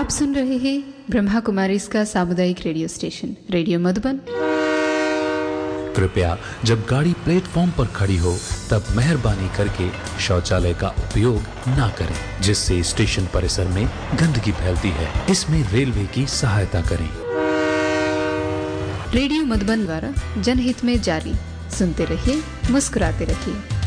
आप सुन रहे हैं ब्रह्मा कुमारी इसका सामुदायिक रेडियो स्टेशन रेडियो मधुबन। कृपया जब गाड़ी प्लेटफॉर्म पर खड़ी हो तब मेहरबानी करके शौचालय का उपयोग ना करें, जिससे स्टेशन परिसर में गंदगी फैलती है। इसमें रेलवे की सहायता करें। रेडियो मधुबन द्वारा जनहित में जारी। सुनते रहिए, मुस्कुराते रहिए।